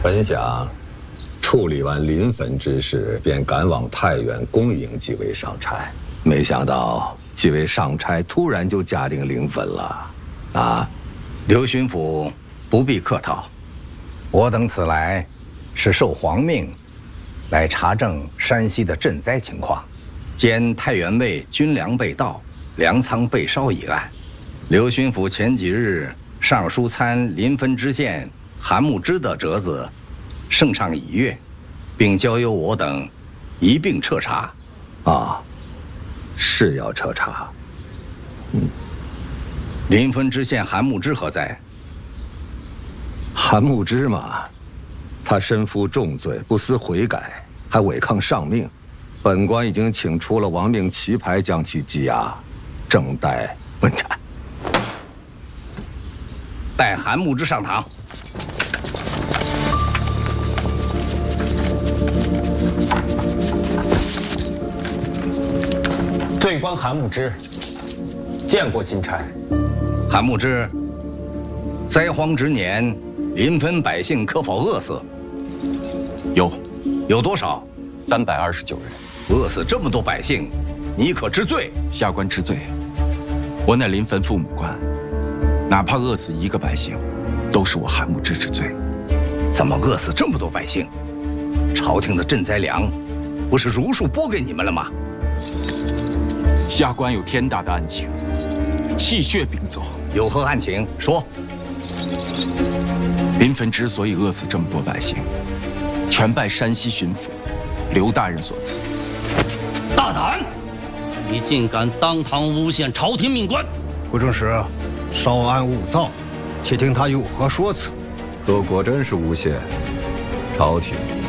本想处理完临汾之事，便赶往太原恭迎几位上差，没想到几位上差突然就驾临临汾了。啊， 刘巡抚不必客套，我等此来是受皇命来查证山西的赈灾情况，兼太原卫军粮被盗、粮仓被烧一案。刘巡抚前几日上书参临汾知县韩牧之的折子，圣上已阅，并交由我等一并彻查。 啊，是要彻查。 临汾知县韩牧之何在？ 韩牧之嘛，他身负重罪，不思悔改，还违抗上命。本官已经请出了亡命旗牌，将其羁押，正待问斩。 带韩牧之上堂。 罪官韩牧之，见过钦差。 韩牧之，灾荒之年，临汾百姓可否饿死？有多少 ？329人。 饿死这么多百姓，你可知罪？ 下官知罪。我乃临汾父母官，哪怕饿死一个百姓，都是我韩牧之之罪。 怎么饿死这么多百姓？朝廷的赈灾粮，不是如数拨给你们了吗？ 下官有天大的案情，气血并奏。 有何案情？说。 临汾之所以饿死这么多百姓，全拜山西巡抚刘大人所赐。 大胆！你竟敢当堂诬陷朝廷命官！ 不正是稍安勿躁，且听他有何说辞。 若果真是诬陷，朝廷